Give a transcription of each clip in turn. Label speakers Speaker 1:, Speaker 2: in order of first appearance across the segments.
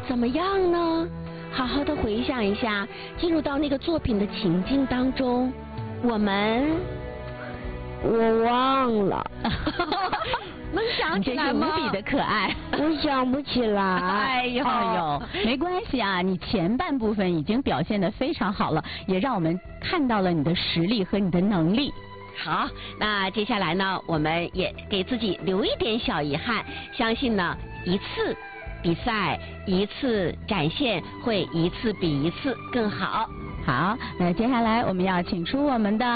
Speaker 1: 怎么样呢？好好的回想一下，进入到那个作品的情境当中，我忘了。能想起来吗？
Speaker 2: 你这是无比的可爱。
Speaker 1: 我想不起来。
Speaker 2: 哎呦，没关系啊，你前半部分已经表现得非常好了，也让我们看到了你的实力和你的能力。
Speaker 1: 好，那接下来呢，我们也给自己留一点小遗憾，相信呢，一次比赛，一次展现，会一次比一次更好。
Speaker 2: 好，那接下来我们要请出我们的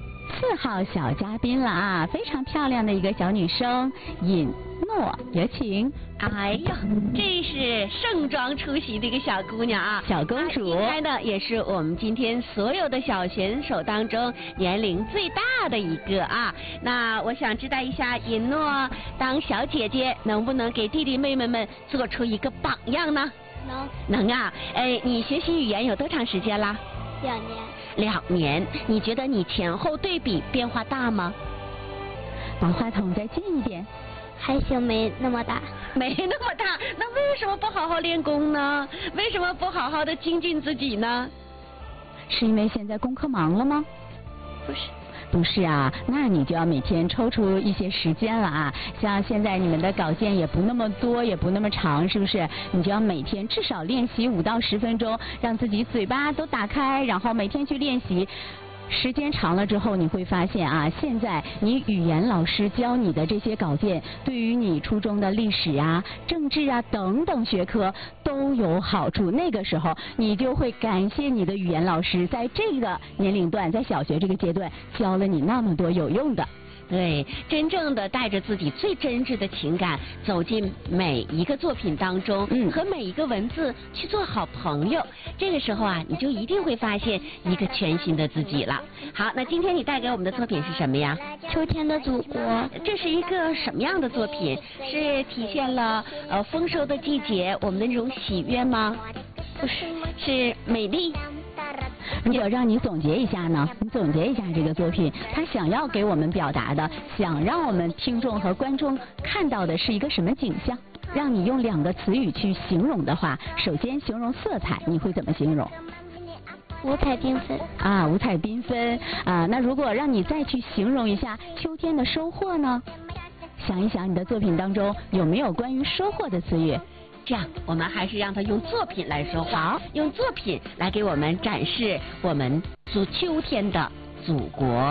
Speaker 2: 4号小嘉宾了啊，非常漂亮的一个小女生尹诺，有请。
Speaker 1: 哎呀，这是盛装出席的一个小姑娘啊，
Speaker 2: 小公主。
Speaker 1: 应该呢也是我们今天所有的小选手当中年龄最大的一个啊。那我想知道一下，尹诺当小姐姐能不能给弟弟妹妹们做出一个榜样呢？能啊。你学习语言有多长时间啦？2年。2年，你觉得你前后对比变化大吗？
Speaker 2: 把话筒再近一点。
Speaker 3: 还行，没那么大。
Speaker 1: 没那么大，那为什么不好好练功呢？为什么不好好的精进自己呢？
Speaker 2: 是因为现在功课忙了吗？不是啊，那你就要每天抽出一些时间了啊。像现在你们的稿件也不那么多，也不那么长，是不是？你就要每天至少练习5到10分钟，让自己嘴巴都打开，然后每天去练习。时间长了之后，你会发现啊，现在你语言老师教你的这些稿件，对于你初中的历史啊、政治啊等等学科都有好处。那个时候，你就会感谢你的语言老师，在这个年龄段，在小学这个阶段，教了你那么多有用的。
Speaker 1: 对，真正的带着自己最真挚的情感走进每一个作品当中，和每一个文字去做好朋友。这个时候啊，你就一定会发现一个全新的自己了。好，那今天你带给我们的作品是什么呀？
Speaker 3: 秋天的祖国。
Speaker 1: 这是一个什么样的作品？是体现了丰收的季节我们的那种喜悦吗？
Speaker 3: 不是，
Speaker 1: 是美丽。
Speaker 2: 如果让你总结一下呢？你总结一下这个作品，他想要给我们表达的，想让我们听众和观众看到的是一个什么景象？让你用2个词语去形容的话，首先形容色彩，你会怎么形容？
Speaker 3: 五彩缤纷。
Speaker 2: 啊，五彩缤纷啊。那如果让你再去形容一下秋天的收获呢？想一想你的作品当中有没有关于收获的词语？
Speaker 1: 这样，我们还是让他用作品来说话，
Speaker 2: 好，
Speaker 1: 用作品来给我们展示我们秋天的祖国。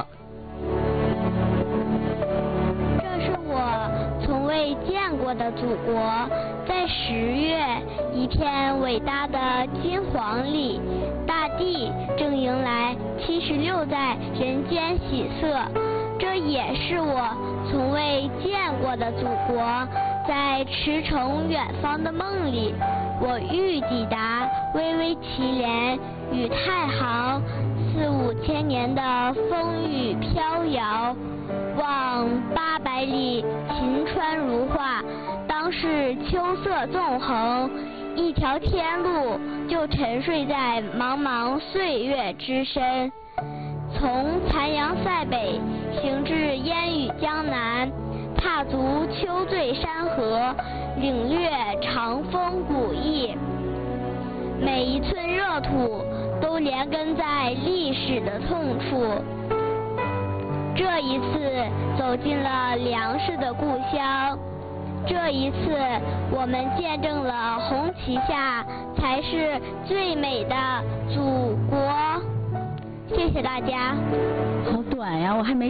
Speaker 3: 这是我从未见过的祖国，在10月，一片伟大的金黄里，大地正迎来76载人间喜色。这也是我从未见过的祖国。在驰骋远方的梦里，我欲抵达巍巍祁连与太行4、5千年的风雨飘摇，望800里秦川如画，当是秋色纵横，一条天路就沉睡在茫茫岁月之深。从残阳塞北行至烟雨江南，踏足秋醉山河，领略长风古意。每一寸热土都连根在历史的痛处。这一次走进了粮食的故乡，这一次我们见证了红旗下才是最美的祖国。谢谢大家。
Speaker 2: 好短呀，我还没